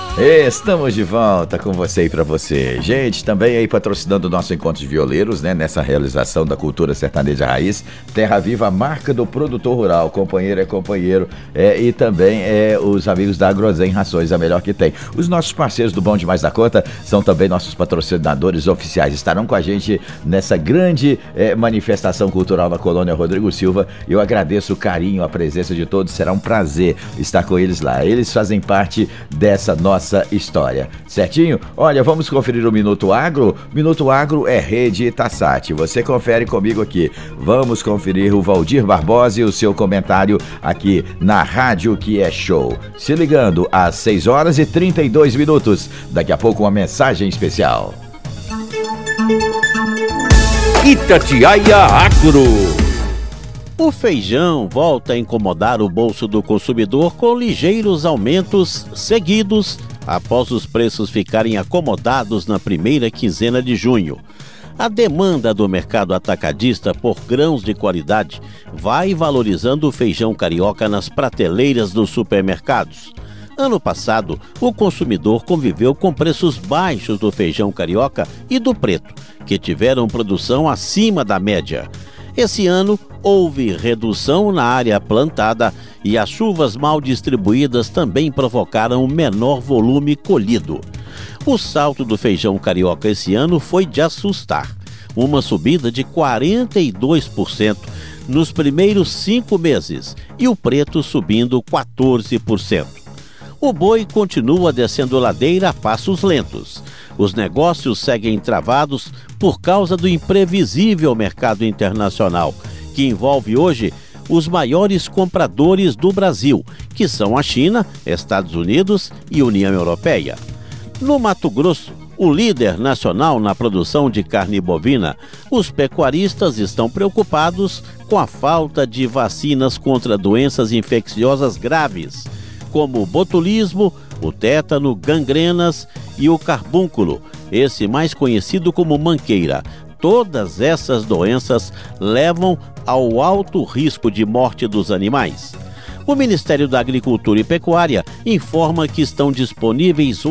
Estamos de volta com você e para você. Gente, também aí patrocinando o nosso Encontro de Violeiros, né? Nessa realização da cultura sertaneja raiz. Terra Viva, marca do produtor rural. Companheiro é companheiro. E também os amigos da Agrozen Rações, a melhor que tem. Os nossos parceiros do Bom Demais da Conta são também nossos patrocinadores oficiais. Estarão com a gente nessa grande manifestação cultural na Colônia Rodrigo Silva. Eu agradeço o carinho, a presença de todos. Será um prazer estar com eles lá. Eles fazem parte dessa nossa história, certinho? Olha, vamos conferir o Minuto Agro. Minuto Agro é Rede Itasat. Você confere comigo aqui. Vamos conferir o Valdir Barbosa e o seu comentário aqui na Rádio que é show. Se ligando às 6h32. Daqui a pouco uma mensagem especial. Itatiaia Agro. O feijão volta a incomodar o bolso do consumidor com ligeiros aumentos seguidos após os preços ficarem acomodados na primeira quinzena de junho. A demanda do mercado atacadista por grãos de qualidade vai valorizando o feijão carioca nas prateleiras dos supermercados. Ano passado, o consumidor conviveu com preços baixos do feijão carioca e do preto, que tiveram produção acima da média. Esse ano, houve redução na área plantada e as chuvas mal distribuídas também provocaram um menor volume colhido. O salto do feijão carioca esse ano foi de assustar, uma subida de 42% nos primeiros 5 meses e o preto subindo 14%. O boi continua descendo ladeira a passos lentos. Os negócios seguem travados por causa do imprevisível mercado internacional, que envolve hoje os maiores compradores do Brasil, que são a China, Estados Unidos e União Europeia. No Mato Grosso, o líder nacional na produção de carne bovina, os pecuaristas estão preocupados com a falta de vacinas contra doenças infecciosas graves, como o botulismo, o tétano, gangrenas e o carbúnculo, esse mais conhecido como manqueira. Todas essas doenças levam ao alto risco de morte dos animais. O Ministério da Agricultura e Pecuária informa que estão disponíveis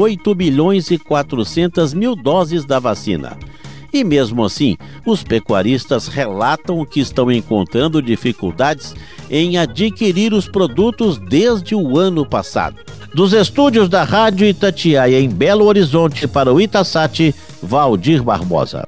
8.400.000 doses da vacina. E mesmo assim, os pecuaristas relatam que estão encontrando dificuldades em adquirir os produtos desde o ano passado. Dos estúdios da Rádio Itatiaia em Belo Horizonte para o Itasat, Valdir Barbosa.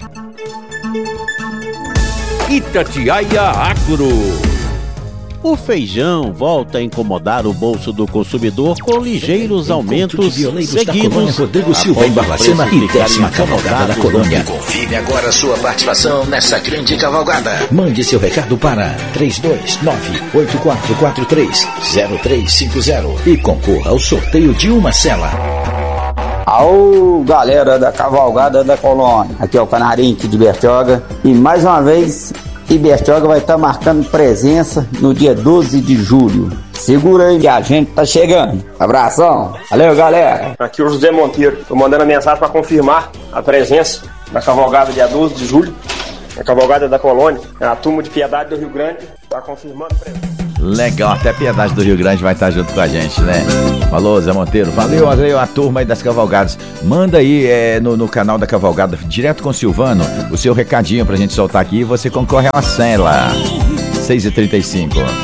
Itatiaia Agro. O feijão volta a incomodar o bolso do consumidor com ligeiros aumentos seguidos. Rodrigo Silva em Barbacena e 10ª Cavalgada da Colônia. Confirme agora a sua participação nessa grande cavalgada. Mande seu recado para 329-8443-0350 e concorra ao sorteio de uma cela. Alô, galera da Cavalgada da Colônia. Aqui é o Canarinho de Bertioga e mais uma vez Bertioga vai estar marcando presença no dia 12 de julho. Segura aí que a gente tá chegando. Abração. Valeu, galera. Aqui é o José Monteiro. Tô mandando a mensagem para confirmar a presença da cavalgada dia 12 de julho. A Cavalgada da Colônia. A turma de Piedade do Rio Grande tá confirmando a presença. Legal, até Piedade do Rio Grande vai estar junto com a gente, né? Falou, Zé Monteiro. Valeu, a turma aí das cavalgadas. Manda aí no canal da Cavalgada, direto com o Silvano, o seu recadinho pra gente soltar aqui e você concorre a uma cela. 6h35.